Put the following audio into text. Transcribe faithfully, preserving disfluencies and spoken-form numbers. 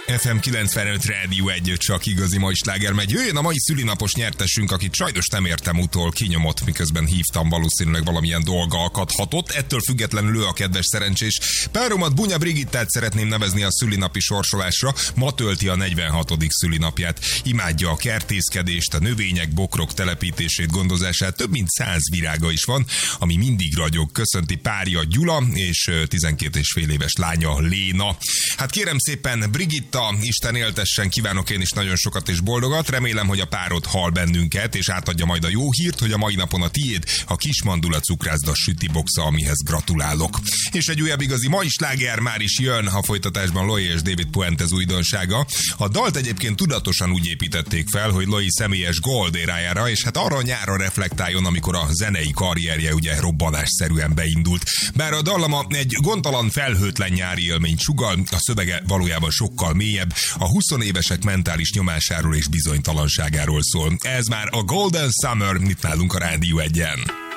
ef em kilencvenöt Rádió egy, csak igazi mai sláger megy. Jöjjön a mai szülinapos nyertesünk, akit sajnos nem értem utol, kinyomott, miközben hívtam, valószínűleg valamilyen dolga akadhatott. Ettől függetlenül ő a kedves szerencsés. Páromat, Bunya Brigittát szeretném nevezni a szülinapi sorsolásra. Ma tölti a negyvenhatodik szülinapját. Imádja a kertészkedést, a növények, bokrok telepítését, gondozását. Több mint száz virága is van, ami mindig ragyog. Köszönti párja Gyula és tizenkét és fél éves lánya Léna. Hát kérem szépen, Brigitta, Isten éltessen, kívánok én is nagyon sokat és boldogat. Remélem, hogy a párod hall bennünket, és átadja majd a jó hírt, hogy a mai napon a tiéd a Kismandula cukrászda sütiboxa, amihez gratulálok. És egy újabb igazi mai sláger már is jön, a folytatásban Loi és David Puentes újdonsága. A dalt egyébként tudatosan úgy építették fel, hogy Loi személyes gold érájára, és hát arra a nyárra reflektáljon, amikor a zenei karrierje ugye robbanásszerűen beindult. Bár a dallama egy gondtalan, felhőtlen nyári élményt sugall, a szövege valójában sokkal mélyebb, a huszonévesek mentális nyomásáról és bizonytalanságáról szól. Ez már a Golden Summer, itt nálunk a Rádió egyen.